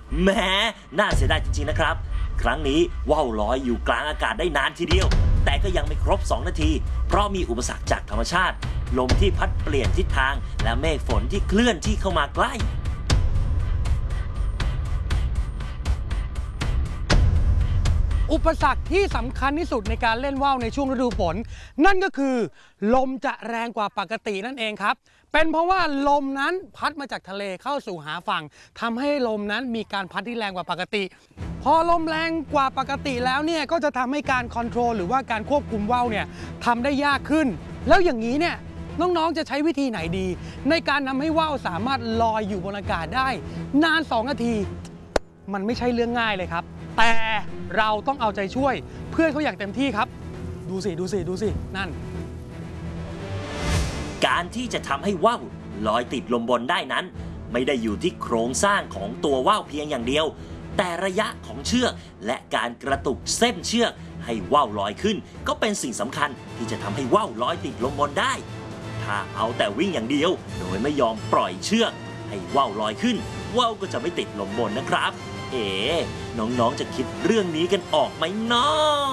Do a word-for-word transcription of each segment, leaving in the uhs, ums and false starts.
แหมน่าเสียดายจริงๆนะครับครั้งนี้ว่าวลอยอยู่กลางอากาศได้นานทีเดียวแต่ก็ยังไม่ครบสองนาทีเพราะมีอุปสรรคจากธรรมชาติลมที่พัดเปลี่ยนทิศทางและเมฆฝนที่เคลื่อนที่เข้ามาใกล้อุปสรรคที่สำคัญที่สุดในการเล่นว่าวในช่วงฤดูฝนนั่นก็คือลมจะแรงกว่าปกตินั่นเองครับเป็นเพราะว่าลมนั้นพัดมาจากทะเลเข้าสู่หาฝั่งทำให้ลมนั้นมีการพัดที่แรงกว่าปกติพอลมแรงกว่าปกติแล้วเนี่ยก็จะทำให้การคอนโทรลหรือว่าการควบคุมว่าวเนี่ยทำได้ยากขึ้นแล้วอย่างนี้เนี่ยน้องๆจะใช้วิธีไหนดีในการทำให้ว่าวสามารถลอยอยู่บนอากาศได้นานสองนาทีมันไม่ใช่เรื่องง่ายเลยครับแต่เราต้องเอาใจช่วยเพื่อนเขาอย่างเต็มที่ครับดูสิดูสิดูสินั่นการที่จะทำให้ว่าวลอยติดลมบนได้นั้นไม่ได้อยู่ที่โครงสร้างของตัวว่าวเพียงอย่างเดียวแต่ระยะของเชือกและการกระตุกเส้นเชือกให้ว่าวลอยขึ้นก็เป็นสิ่งสำคัญที่จะทำให้ว่าวลอยติดลมบนได้ถ้าเอาแต่วิ่งอย่างเดียวโดยไม่ยอมปล่อยเชือกให้ว่าวลอยขึ้นว่าวก็จะไม่ติดลมบนนะครับเอ๋น้องๆจะคิดเรื่องนี้กันออกไหมน้อ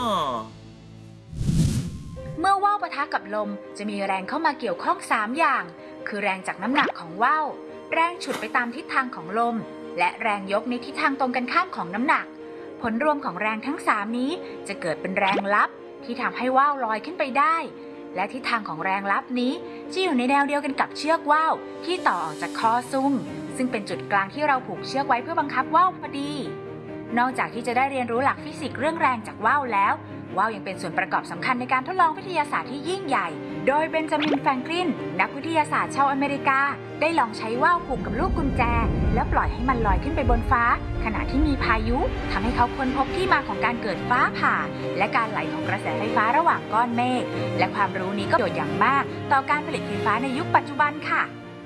เมื่อว่าวปะทะกับลมจะมีแรงเข้ามาเกี่ยวข้องสามอย่างคือแรงจากน้ำหนักของว่าวแรงฉุดไปตามทิศทางของลมและแรงยกในทิศทางตรงกันข้ามของน้ำหนักผลรวมของแรงทั้งสามนี้จะเกิดเป็นแรงลับที่ทำให้ว่าวลอยขึ้นไปได้และทิศทางของแรงลับนี้จะอยู่ในแนวเดียวกันกับเชือกว่าวที่ต่อออกจากคอซุงซึ่งเป็นจุดกลางที่เราผูกเชือกไว้เพื่อบังคับว่าวพอดีนอกจากที่จะได้เรียนรู้หลักฟิสิกส์เรื่องแรงจากว่าวแล้วว่าวยังเป็นส่วนประกอบสำคัญในการทดลองวิทยาศาสตร์ที่ยิ่งใหญ่โดยเบนจามินแฟรงคลินนักวิทยาศาสตร์ชาวอเมริกาได้ลองใช้ว่าวผูกกับลูกกุญแจแล้วปล่อยให้มันลอยขึ้นไปบนฟ้าขณะที่มีพายุทำให้เขาค้นพบที่มาของการเกิดฟ้าผ่าและการไหลของกระแสไฟฟ้าระหว่างก้อนเมฆและความรู้นี้ก็ประโยชน์อย่างมากต่อการผลิตไฟฟ้าในยุคปัจจุบันค่ะ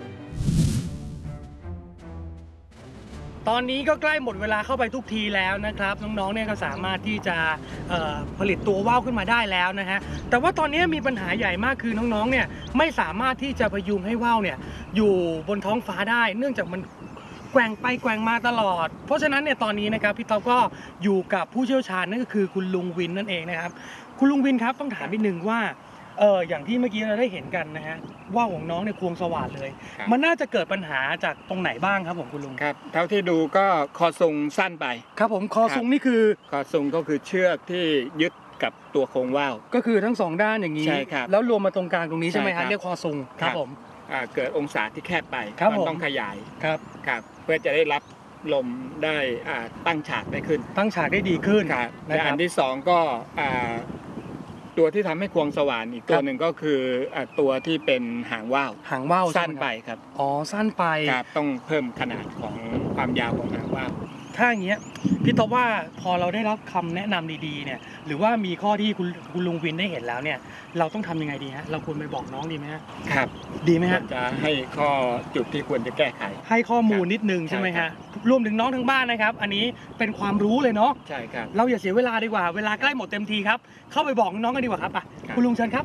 ตอนนี้ก็ใกล้หมดเวลาเข้าไปทุกทีแล้วนะครับน้องๆเนี่ยก็สามารถที่จะผลิตตัวว่าวขึ้นมาได้แล้วนะฮะแต่ว่าตอนนี้มีปัญหาใหญ่มากคือน้องๆเนี่ยไม่สามารถที่จะพยุงให้ว่าวเนี่ยอยู่บนท้องฟ้าได้เนื่องจากมันแกว่งไปแกว่งมาตลอดเพราะฉะนั้นเนี่ยตอนนี้นะครับพี่ต๊อบก็อยู่กับผู้เชี่ยวชาญนั่นก็คือคุณลุงวินนั่นเองนะครับคุณลุงวินครับต้องถามนิดนึงว่าเอออย่างที่เมื่อกี้เราได้เห็นกันนะฮะว่าวของน้องเนี่ยควงสว่านเลยมันน่าจะเกิดปัญหาจากตรงไหนบ้างครับผมคุณลุงครับเท่าที่ดูก็คอซุงสั้นไปครับผมคอซุงนี่คือคอซุงก็คือเชือกที่ยึดกับตัวโครงว่าวก็คือทั้งสองด้านอย่างนี้ใช่ครับแล้วรวมมาตรงกลางตรงนี้ใช่ไหมครับเรียกคอซุงครับผมเกิดองศาที่แคบไปมันต้องขยายครับครับเพื่อจะได้รับลมได้ตั้งฉากได้ขึ้นตั้งฉากได้ดีขึ้นครับและอันที่สองก็ตัวที่ทำให้ควงสว่านอีกตัวหนึ่งก็คือตัวที่เป็นหางว่าวหางว่าวสั้นไปครับอ๋อสั้นไปครับต้องเพิ่มขนาดของความยาวของหางว่าวถ้าอย่างเงี้ยพี่ต๊อบว่าพอเราได้รับคำแนะนำดีๆเนี่ยหรือว่ามีข้อที่คุณคุณลุงวินได้เห็นแล้วเนี่ยเราต้องทำยังไงดีฮะเราควรไปบอกน้องดีไหมฮะครับดีไหมฮะจะให้ข้อจุดที่ควรจะแก้ไขให้ข้อมูลนิดนึงใช่ไหมฮะรวมถึงน้องทั้งบ้านนะครับอันนี้เป็นความรู้เลยเนาะใช่ครับเราอย่าเสียเวลาดีกว่าเวลาใกล้หมดเต็มทีครับเข้าไปบอกน้องกันดีกว่าครับอ่ะคุณลุงเชิญครับ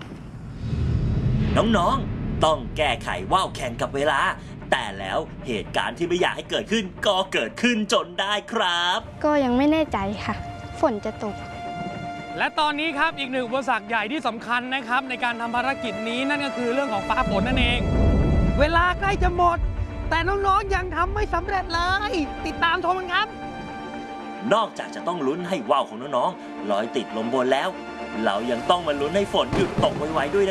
น้องๆต้องแก้ไขว่าวแข่งกับเวลาแต่แล้วเหตุการณ์ที่ไม่อยากให้เกิดขึ้นก็เกิดขึ้นจนได้ครับก็ยังไม่แน่ใจค่ะฝนจะตกและตอนนี้ครับอีกหนึ่งอุปสรรคใหญ่ที่สำคัญนะครับในการทำภารกิจนี้นั่นก็คือเรื่องของฟ้าฝนนั่นเองเวลาใกล้จะหมดแต่น้องๆยังทำไม่สำเร็จเลยติดตามชมกันครับนอกจากจะต้องลุ้นให้ว่าวของน้องๆลอยติดลมบนแล้วเรายังต้องมาลุ้นให้ฝนหยุดตกไวๆด้วย